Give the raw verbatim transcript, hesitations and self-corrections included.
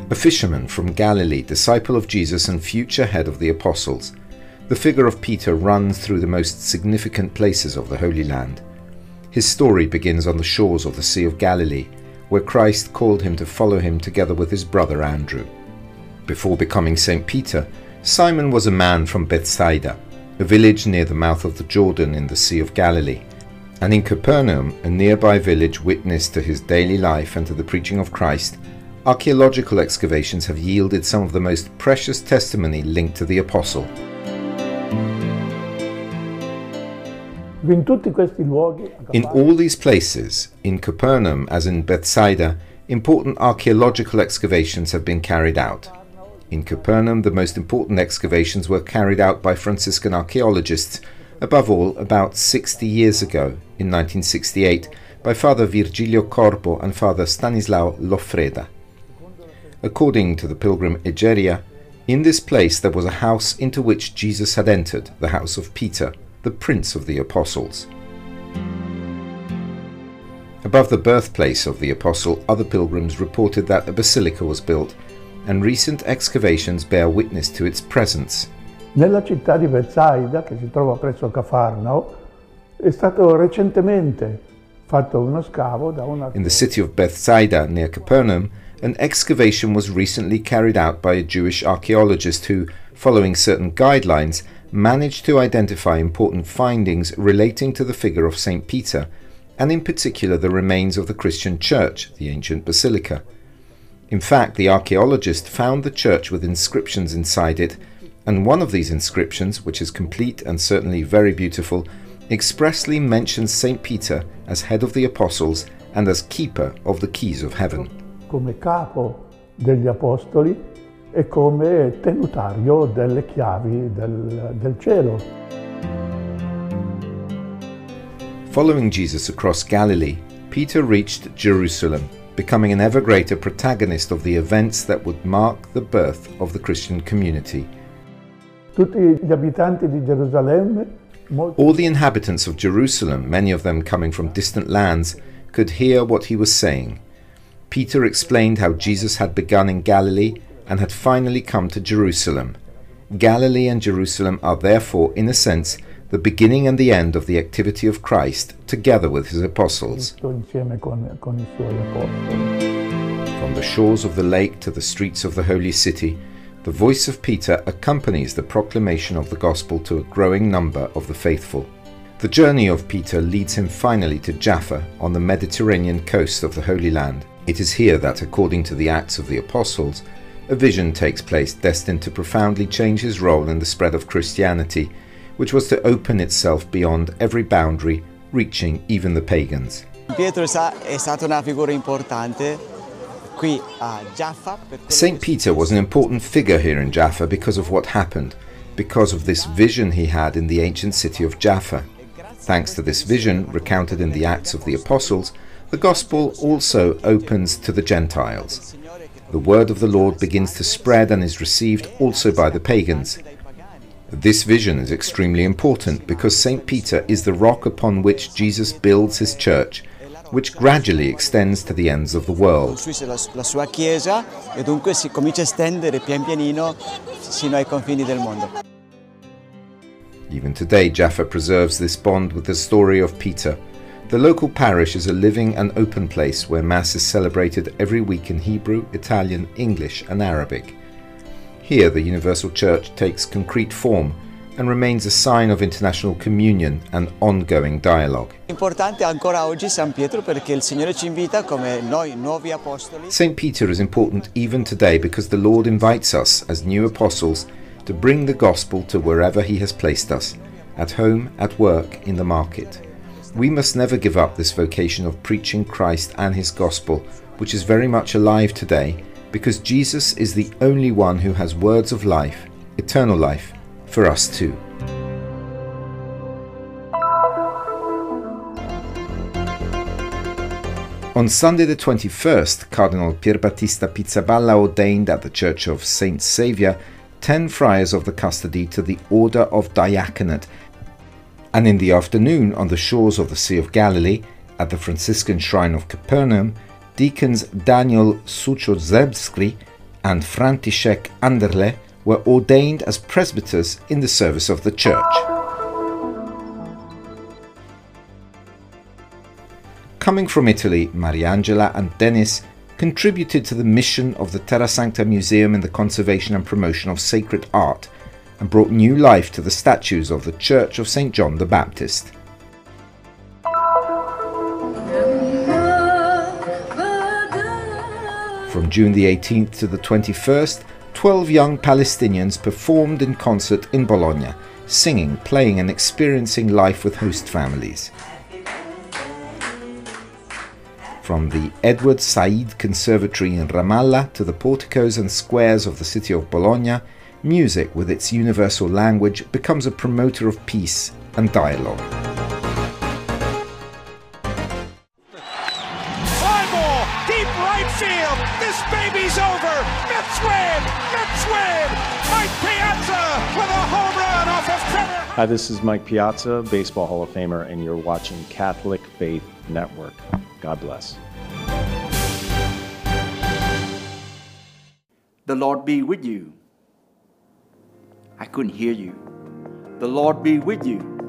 A fisherman from Galilee, disciple of Jesus and future head of the apostles, the figure of Peter runs through the most significant places of the Holy Land. His story begins on the shores of the Sea of Galilee, where Christ called him to follow him together with his brother Andrew. Before becoming Saint Peter, Simon was a man from Bethsaida, a village near the mouth of the Jordan in the Sea of Galilee, and in Capernaum, a nearby village witness to his daily life and to the preaching of Christ, archaeological excavations have yielded some of the most precious testimony linked to the apostle. In all these places, in Capernaum as in Bethsaida, important archaeological excavations have been carried out. In Capernaum, the most important excavations were carried out by Franciscan archaeologists, above all about sixty years ago, in nineteen sixty-eight, by Father Virgilio Corbo and Father Stanislao Loffreda. According to the pilgrim Egeria, in this place there was a house into which Jesus had entered, the house of Peter, the prince of the apostles. Above the birthplace of the apostle, other pilgrims reported that a basilica was built, and recent excavations bear witness to its presence. Nella città di Bethsaida, che si trova presso Cafarnao, è stato recentemente fatto uno scavo da una... In the city of Bethsaida, near Capernaum, an excavation was recently carried out by a Jewish archaeologist who, following certain guidelines, managed to identify important findings relating to the figure of Saint Peter, and in particular the remains of the Christian church, the ancient basilica. In fact, the archaeologist found the church with inscriptions inside it, and one of these inscriptions, which is complete and certainly very beautiful, expressly mentions Saint Peter as head of the apostles and as keeper of the keys of heaven. Come capo degli apostoli e come tenutario delle chiavi del, del cielo. Following Jesus across Galilee, Peter reached Jerusalem, becoming an ever greater protagonist of the events that would mark the birth of the Christian community. Tutti gli abitanti di Gerusalemme, all the inhabitants of Jerusalem, many of them coming from distant lands, could hear what he was saying. Peter explained how Jesus had begun in Galilee and had finally come to Jerusalem. Galilee and Jerusalem are therefore, in a sense, the beginning and the end of the activity of Christ, together with his apostles. From the shores of the lake to the streets of the holy city, the voice of Peter accompanies the proclamation of the gospel to a growing number of the faithful. The journey of Peter leads him finally to Jaffa on the Mediterranean coast of the Holy Land. It is here that, according to the Acts of the Apostles, a vision takes place destined to profoundly change his role in the spread of Christianity, which was to open itself beyond every boundary, reaching even the pagans. Pietro è stata una figura importante qui a Jaffa. Saint Peter was an important figure here in Jaffa because of what happened, because of this vision he had in the ancient city of Jaffa. Thanks to this vision, recounted in the Acts of the Apostles, the Gospel also opens to the Gentiles. The word of the Lord begins to spread and is received also by the pagans. This vision is extremely important because Saint Peter is the rock upon which Jesus builds his church, which gradually extends to the ends of the world. La sua chiesa e dunque si comincia a estendere pian pianino sino ai confini del mondo. Even today, Jaffa preserves this bond with the story of Peter. The local parish is a living and open place where Mass is celebrated every week in Hebrew, Italian, English and Arabic. Here the Universal Church takes concrete form and remains a sign of international communion and ongoing dialogue. Importante ancora oggi San Pietro perché il Signore ci invita come noi nuovi apostoli. Saint Peter is important even today because the Lord invites us as new apostles to bring the gospel to wherever he has placed us, at home, at work, in the market. We must never give up this vocation of preaching Christ and his gospel, which is very much alive today, because Jesus is the only one who has words of life, eternal life, for us too. On Sunday the twenty-first, Cardinal Pierbattista Pizzaballa ordained at the Church of Saint Saviour ten friars of the custody to the Order of Diaconate, and in the afternoon, on the shores of the Sea of Galilee, at the Franciscan shrine of Capernaum, deacons Daniel Suchozebski and František Anderle were ordained as presbyters in the service of the church. Coming from Italy, Mariangela and Denis contributed to the mission of the Terra Sancta Museum in the conservation and promotion of sacred art and brought new life to the statues of the Church of Saint John the Baptist. From June the eighteenth to the twenty-first, twelve young Palestinians performed in concert in Bologna, singing, playing and experiencing life with host families. From the Edward Said Conservatory in Ramallah to the porticos and squares of the city of Bologna, music with its universal language becomes a promoter of peace and dialogue. Fly ball, deep right field. This baby's over. Mets win. Mets win. Mike Piazza with a home run off of Trevor. Hi, this is Mike Piazza, Baseball Hall of Famer, and you're watching Catholic Faith Network. God bless. The Lord be with you. I couldn't hear you. The Lord be with you.